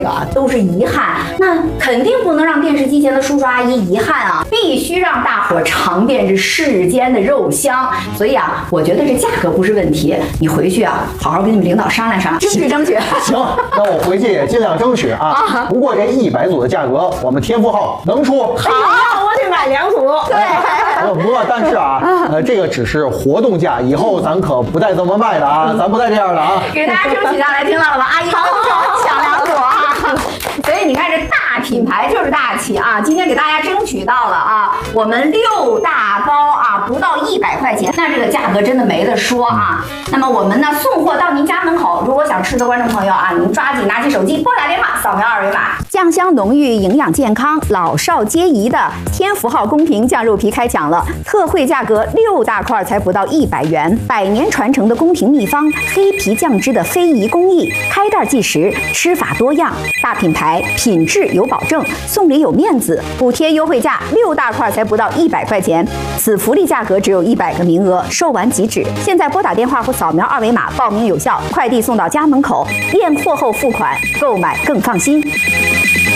都是遗憾，那肯定不能让电视机前的叔叔阿姨遗憾啊，必须让大伙尝遍这世间的肉香。所以啊，我觉得这价格不是问题，你回去啊，好好跟你们领导商量商量，争取争取。 行，那我回去也尽量争取啊。不过这100组的价格，我们天福号能出。 好，我得买2组。 对， 不过但是啊，这个只是活动价，以后咱可不带这么卖的啊，咱不带这样的啊。 给大家争取下来，听到了吧？阿姨们抢2组啊！所以你看，这大品牌就是大气啊！今天给大家争取到了啊，我们6大包啊，不到100块钱，那这个价格真的没得说啊。那么我们呢，送货到您家门口。如果想吃的观众朋友啊，您抓紧拿起手机拨打电话，扫描2维码，酱香浓郁，营养健康，老少皆宜的天福号公平酱肉皮开抢了，特惠价格6大块才不到100元，100年传承的公平秘方，黑皮酱汁的非遗工艺，开袋即食，吃法多样，大品牌，品质有保证，送礼有面子，补贴优惠价6大块才不到100块钱，此福利价格只有100个名额，售完即止。现在拨打电话或扫描2维码报名有效，快递送到家门口，验货后付款，购买更放心。